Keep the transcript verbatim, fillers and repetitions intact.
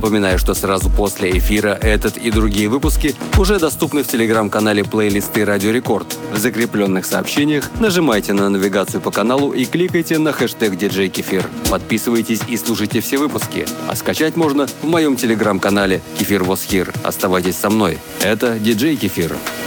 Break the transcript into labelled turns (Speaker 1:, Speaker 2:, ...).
Speaker 1: Напоминаю, что сразу после эфира этот и другие выпуски уже доступны в телеграм-канале плейлисты Радио Рекорд. В закрепленных сообщениях нажимайте на навигацию по каналу и кликайте на хэштег диджей Кефир. Подписывайтесь и слушайте все выпуски. А скачать можно в моем телеграм-канале Кефир Was Here. Оставайтесь со мной. Это диджей Кефир.